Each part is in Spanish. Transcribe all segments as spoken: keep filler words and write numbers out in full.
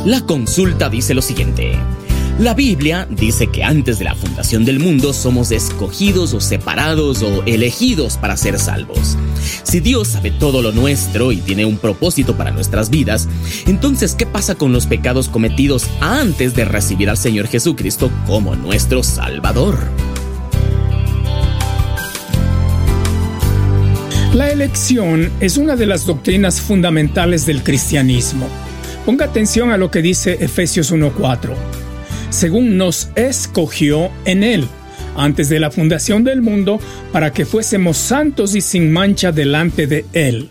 La consulta dice lo siguiente. La Biblia dice que antes de la fundación del mundo somos escogidos o separados o elegidos para ser salvos. Si Dios sabe todo lo nuestro y tiene un propósito para nuestras vidas, entonces ¿qué pasa con los pecados cometidos antes de recibir al Señor Jesucristo como nuestro Salvador? La elección es una de las doctrinas fundamentales del cristianismo. Ponga atención a lo que dice Efesios uno cuatro. Según nos escogió en Él, antes de la fundación del mundo, para que fuésemos santos y sin mancha delante de Él.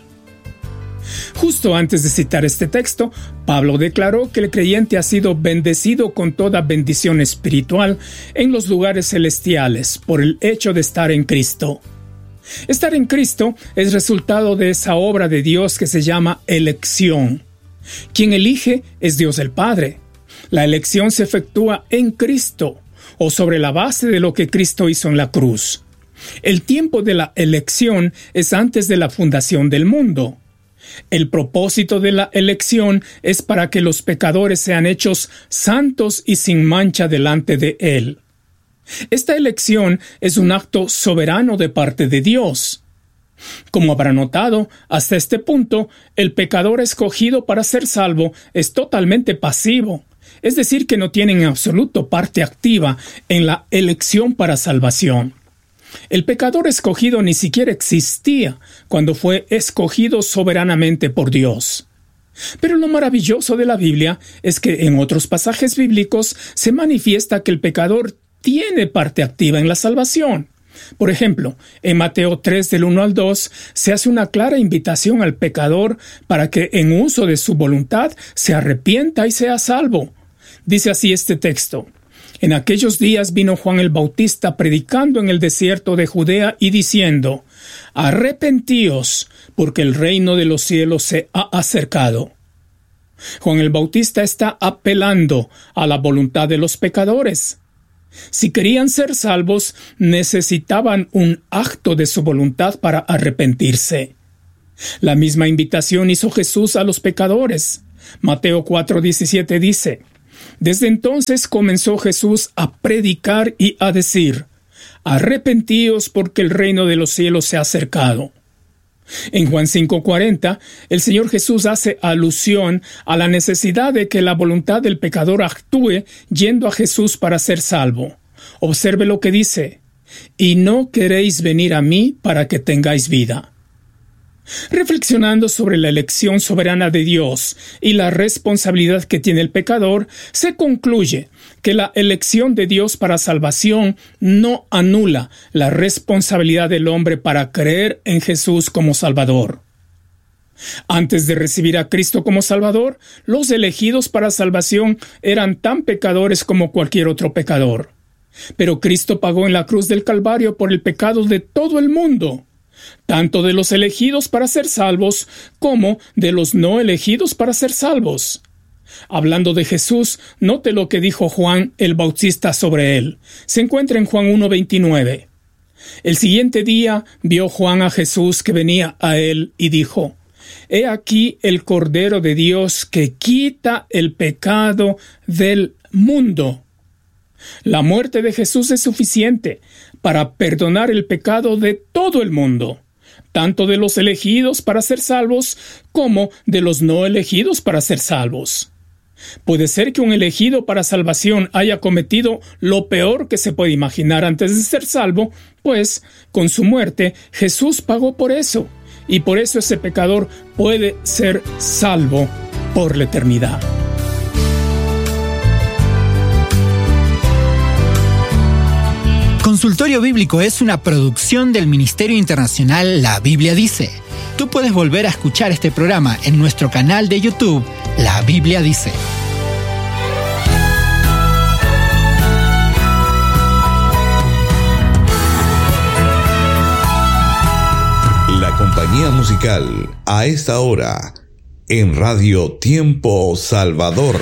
Justo antes de citar este texto, Pablo declaró que el creyente ha sido bendecido con toda bendición espiritual en los lugares celestiales por el hecho de estar en Cristo. Estar en Cristo es resultado de esa obra de Dios que se llama elección. Quien elige es Dios el Padre. La elección se efectúa en Cristo, o sobre la base de lo que Cristo hizo en la cruz. El tiempo de la elección es antes de la fundación del mundo. El propósito de la elección es para que los pecadores sean hechos santos y sin mancha delante de Él. Esta elección es un acto soberano de parte de Dios. Como habrá notado, hasta este punto, el pecador escogido para ser salvo es totalmente pasivo. Es decir, que no tienen en absoluto parte activa en la elección para salvación. El pecador escogido ni siquiera existía cuando fue escogido soberanamente por Dios. Pero lo maravilloso de la Biblia es que en otros pasajes bíblicos se manifiesta que el pecador tiene parte activa en la salvación. Por ejemplo, en Mateo tres del uno al dos se hace una clara invitación al pecador para que en uso de su voluntad se arrepienta y sea salvo. Dice así este texto. En aquellos días vino Juan el Bautista predicando en el desierto de Judea y diciendo, arrepentíos, porque el reino de los cielos se ha acercado. Juan el Bautista está apelando a la voluntad de los pecadores. Si querían ser salvos, necesitaban un acto de su voluntad para arrepentirse. La misma invitación hizo Jesús a los pecadores. Mateo cuatro diecisiete dice, desde entonces comenzó Jesús a predicar y a decir, arrepentíos porque el reino de los cielos se ha acercado. En Juan cinco cuarenta, el Señor Jesús hace alusión a la necesidad de que la voluntad del pecador actúe yendo a Jesús para ser salvo. Observe lo que dice, y no queréis venir a mí para que tengáis vida. Reflexionando sobre la elección soberana de Dios y la responsabilidad que tiene el pecador, se concluye que la elección de Dios para salvación no anula la responsabilidad del hombre para creer en Jesús como Salvador. Antes de recibir a Cristo como Salvador, los elegidos para salvación eran tan pecadores como cualquier otro pecador. Pero Cristo pagó en la cruz del Calvario por el pecado de todo el mundo, tanto de los elegidos para ser salvos como de los no elegidos para ser salvos. Hablando de Jesús, note lo que dijo Juan el Bautista sobre él. Se encuentra en Juan uno veintinueve. El siguiente día vio Juan a Jesús que venía a él y dijo, He aquí el Cordero de Dios que quita el pecado del mundo. La muerte de Jesús es suficiente para perdonar el pecado de todo el mundo, tanto de los elegidos para ser salvos como de los no elegidos para ser salvos. Puede ser que un elegido para salvación haya cometido lo peor que se puede imaginar antes de ser salvo, pues con su muerte Jesús pagó por eso, y por eso ese pecador puede ser salvo por la eternidad. Consultorio Bíblico es una producción del Ministerio Internacional La Biblia Dice. Tú puedes volver a escuchar este programa en nuestro canal de YouTube, La Biblia Dice. La compañía musical a esta hora en Radio Tiempo Salvador.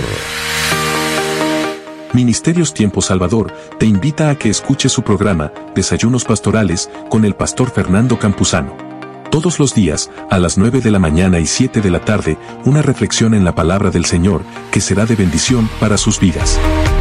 Ministerios Tiempo Salvador te invita a que escuches su programa Desayunos Pastorales con el pastor Fernando Campuzano. Todos los días, a las nueve de la mañana y siete de la tarde, una reflexión en la palabra del Señor, que será de bendición para sus vidas.